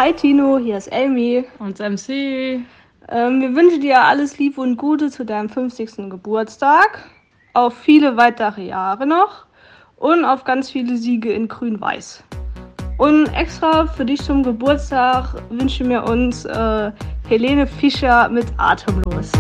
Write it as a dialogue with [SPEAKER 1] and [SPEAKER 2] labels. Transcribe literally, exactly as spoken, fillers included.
[SPEAKER 1] Hi Tino, hier ist Elmi.
[SPEAKER 2] Und M C.
[SPEAKER 1] Ähm, wir wünschen dir alles Liebe und Gute zu deinem fünfzigsten Geburtstag, auf viele weitere Jahre noch und auf ganz viele Siege in Grün-Weiß. Und extra für dich zum Geburtstag wünschen wir uns äh, Helene Fischer mit Atemlos.